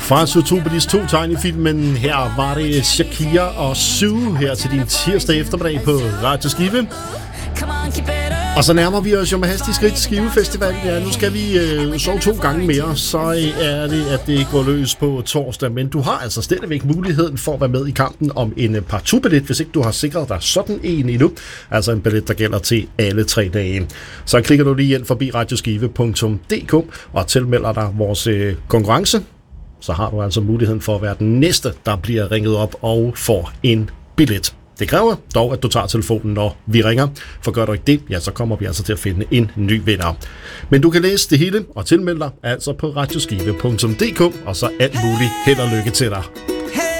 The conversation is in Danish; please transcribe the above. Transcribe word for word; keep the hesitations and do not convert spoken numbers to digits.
Fra Zootropolis to tegnefilmen, her var det Shakira og Sue her til din tirsdag eftermiddag på Radio Skive. Og så nærmer vi os jo med hastig skridt Skive Festival. Ja, nu skal vi øh, sove to gange mere, så er det, at det går løs på torsdag. Men du har altså stadigvæk muligheden for at være med i kampen om en partout-billet, hvis ikke du har sikret dig sådan en endnu. Altså en billet, der gælder til alle tre dage. Så klikker du lige ind forbi radioskive punktum d k og tilmelder dig vores øh, konkurrence. Så har du altså muligheden for at være den næste, der bliver ringet op og får en billet. Det kræver dog, at du tager telefonen, når vi ringer, for gør du ikke det, ja, så kommer vi altså til at finde en ny vinder. Men du kan læse det hele og tilmelde dig altså på radioskive punktum d k, og så alt muligt held og lykke til dig.